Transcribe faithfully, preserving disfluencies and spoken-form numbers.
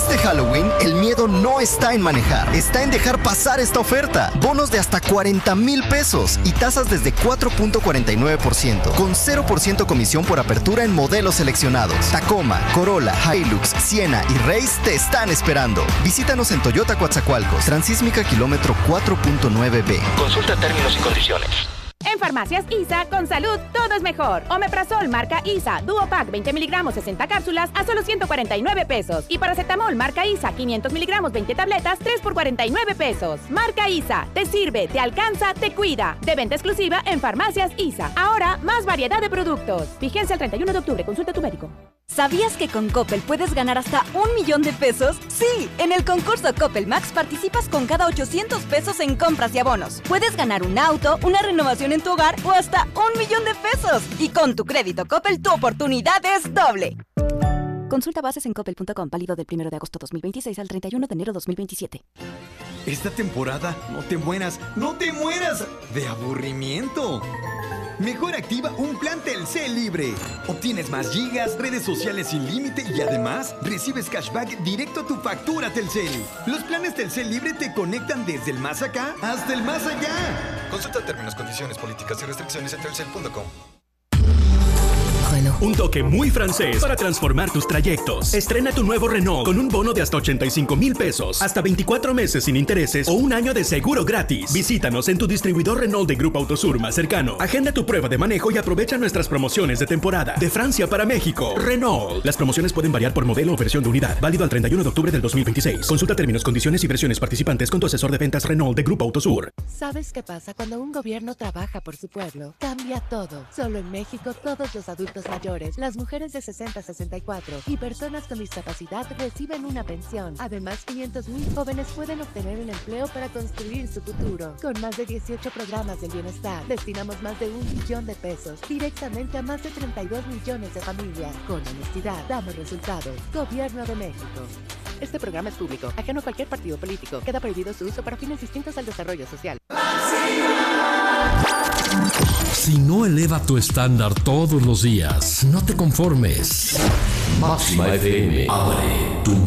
Este Halloween, el miedo no está en manejar, está en dejar pasar esta oferta. Bonos de hasta cuarenta mil pesos y tasas desde cuatro punto cuarenta y nueve por ciento, con cero por ciento comisión por apertura en modelos seleccionados. Tacoma, Corolla, Hilux, Siena y Race te están esperando. Visítanos en Toyota Coatzacoalcos, Transísmica kilómetro cuatro punto nueve B. Consulta términos y condiciones. En Farmacias I S A, con salud, todo es mejor. Omeprazol marca I S A, Duopack veinte miligramos, sesenta cápsulas a solo ciento cuarenta y nueve pesos. Y paracetamol marca I S A, quinientos miligramos, veinte tabletas, tres por cuarenta y nueve pesos. Marca I S A, te sirve, te alcanza, te cuida. De venta exclusiva en Farmacias I S A. Ahora, más variedad de productos. Vigencia el treinta y uno de octubre, consulta a tu médico. ¿Sabías que con Coppel puedes ganar hasta un millón de pesos? Sí, en el concurso Coppel Max participas con cada ochocientos pesos en compras y abonos. Puedes ganar un auto, una renovación en tu hogar o hasta un millón de pesos. Y con tu crédito Coppel, tu oportunidad es doble. Consulta bases en coppel punto com, válido del primero de agosto dos mil veintiséis al treinta y uno de enero dos mil veintisiete. Esta temporada no te mueras, no te mueras de aburrimiento. Mejor activa un plan Telcel libre. Obtienes más gigas, redes sociales sin límite y además recibes cashback directo a tu factura Telcel. Los planes Telcel libre te conectan desde el más acá hasta el más allá. Consulta términos, condiciones, políticas y restricciones en telcel punto com. Un toque muy francés para transformar tus trayectos. Estrena tu nuevo Renault con un bono de hasta ochenta y cinco mil pesos, hasta veinticuatro meses sin intereses o un año de seguro gratis. Visítanos en tu distribuidor Renault de Grupo Autosur más cercano. Agenda tu prueba de manejo y aprovecha nuestras promociones de temporada. De Francia para México, Renault. Las promociones pueden variar por modelo o versión de unidad. Válido al treinta y uno de octubre del dos mil veintiséis. Consulta términos, condiciones y versiones participantes con tu asesor de ventas Renault de Grupo Autosur. ¿Sabes qué pasa cuando un gobierno trabaja por su pueblo? Cambia todo. Solo en México todos los adultos mayores, las mujeres de sesenta a sesenta y cuatro y personas con discapacidad reciben una pensión. Además, quinientos mil jóvenes pueden obtener un empleo para construir su futuro. Con más de dieciocho programas del bienestar, destinamos más de un millón de pesos directamente a más de treinta y dos millones de familias. Con honestidad, damos resultados. Gobierno de México. Este programa es público, ajeno a cualquier partido político. Queda prohibido su uso para fines distintos al desarrollo social. Si no eleva tu estándar todos los días, no te conformes. Máxima F M abre tu